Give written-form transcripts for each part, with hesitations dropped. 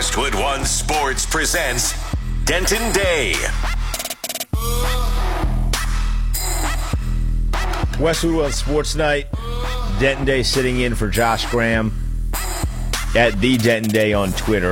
Westwood One Sports presents Denton Day. Westwood One Sports Night. Denton Day sitting in for Josh Graham at the Denton Day on Twitter.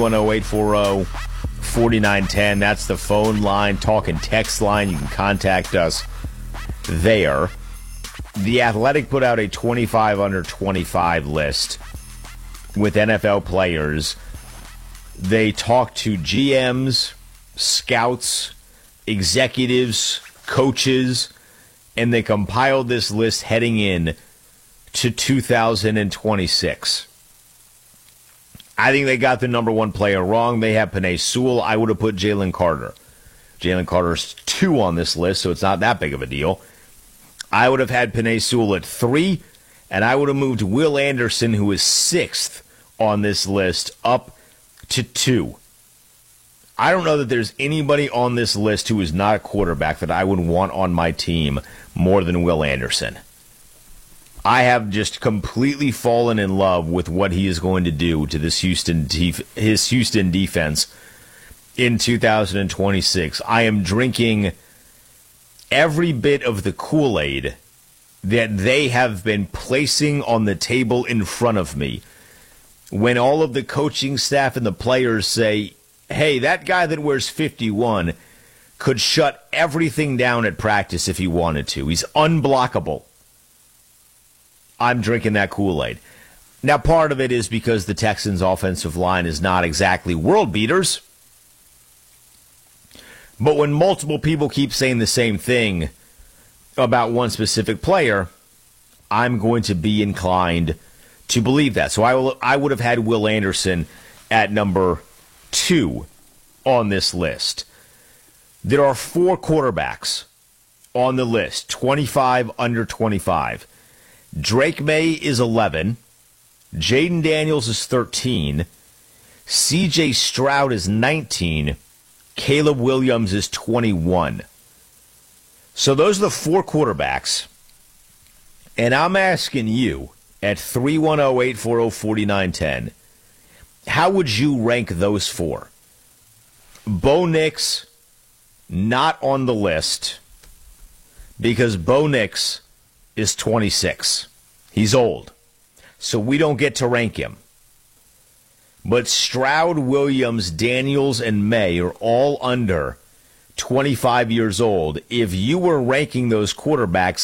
310-840-4910. That's the phone line, talk and text line. You can contact us there. The Athletic put out a 25 under 25 list with NFL players. They talked to GMs, scouts, executives, coaches, and they compiled this list heading in to 2026. I think they got the number one player wrong. They have Penei Sewell. I would have put Jalen Carter. Jalen Carter's 2 on this list, so it's not that big of a deal. I would have had Penei Sewell at 3, and I would have moved Will Anderson, who is 6th on this list, up to 2. I don't know that there's anybody on this list who is not a quarterback that I would want on my team more than Will Anderson. I have just completely fallen in love with what he is going to do to this Houston defense in 2026. I am drinking every bit of the Kool-Aid that they have been placing on the table in front of me. When all of the coaching staff and the players say, hey, that guy that wears 51 could shut everything down at practice if he wanted to. He's unblockable. I'm drinking that Kool-Aid. Now, part of it is because the Texans' offensive line is not exactly world beaters. But when multiple people keep saying the same thing about one specific player, I'm going to be inclined to believe that. So I would have had Will Anderson at number 2 on this list. There are 4 quarterbacks on the list, 25 under 25. Drake May is 11. Jaden Daniels is 13. C.J. Stroud is 19. Caleb Williams is 21. So those are the 4 quarterbacks. And I'm asking you at 310-840-4910, how would you rank those 4? Bo Nix, not on the list, because Bo Nix is 26. He's old, so we don't get to rank him. But Stroud, Williams, Daniels, and May are all under 25 years old. If you were ranking those quarterbacks